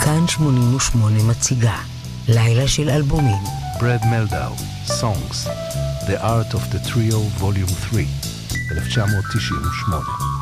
כאן 88 מציגה לילה של אלבומים. Brad Meldau, Songs, The Art of the Trio, Volume 3, 1998.